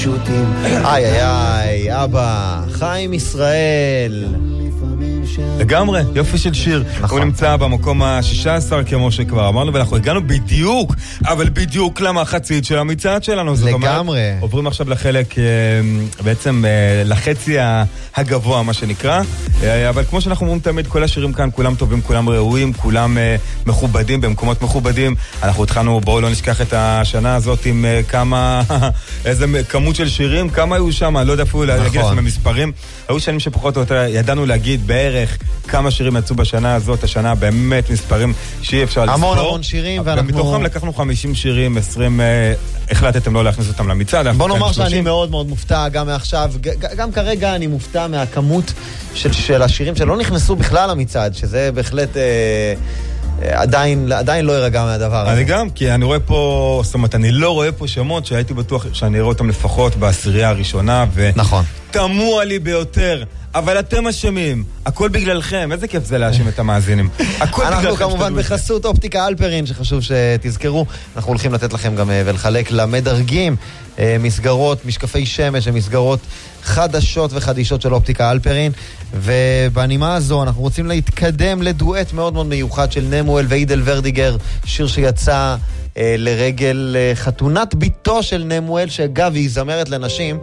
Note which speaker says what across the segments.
Speaker 1: פשוטים. איי איי איי, אבא, חיים ישראל.
Speaker 2: לגמרי, יופי של שיר.
Speaker 1: נכון.
Speaker 2: הוא נמצא במקום ה-16 כמו שכבר אמרנו, ואנחנו הגענו בדיוק, אבל בדיוק למחצית של המצעד שלנו.
Speaker 1: לגמרי.
Speaker 2: עוברים עכשיו לחלק, בעצם לחצי הגבוה מה שנקרא, אבל כמו שאנחנו אומרים תמיד, כל השירים כאן כולם טובים, כולם ראויים, כולם מכובדים במקומות מכובדים. אנחנו התחלנו, בואו לא נשכח את השנה הזאת עם כמה, איזה כמות של שירים, כמה היו שם, לא יודע אפילו להגיד לכם במספרים. היו שנים שפחות או יותר ידענו להגיד בערך כמה שירים יצאו בשנה הזאת, השנה באמת מספרים שאי אפשר לספור.
Speaker 1: המון המון שירים, ואנחנו...
Speaker 2: ומתוכם לקחנו 50 שירים, 20 החלטתם לא להכניס אותם למצעד.
Speaker 1: בוא נאמר שאני מאוד מאוד מופתע גם מעכשיו, גם כרגע אני מופתע מהכמות של השירים שלא נכנסו בכלל למצעד, שזה בהחלט... עדיין לא ירגע מהדבר הזה.
Speaker 2: אני גם, כי אני רואה פה, זאת אומרת, אני לא רואה פה שמות שהייתי בטוח שאני אראה אותם לפחות בעשירייה הראשונה,
Speaker 1: נכון.
Speaker 2: ותמוה לי ביותר, אבל אתם אשמים, הכל בגללכם, איזה כיף זה להאשים את המאזינים.
Speaker 1: אנחנו כמובן בחסות אופטיקה אלפרין, שחשוב שתזכרו, אנחנו הולכים לתת לכם גם ולחלק למדרגים מסגרות, משקפי שמש ומסגרות חדשות וחדישות של אופטיקה אלפרין, ובנימה הזו אנחנו רוצים להתקדם לדואט מאוד מאוד מיוחד של נמואל ואידל ורדיגר, שיר שיצא לרגל חתונת ביתו של נמואל, שאגב היא זמרת לנשים,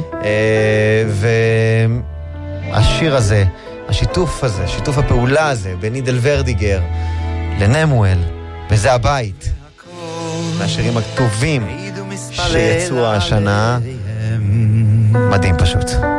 Speaker 1: והשיר הזה, השיתוף הזה, שיתוף הפעולה הזה בין אידל ורדיגר לנמואל, וזה הבית מהשירים הטובים שיצאו השנה, מדהים פשוט.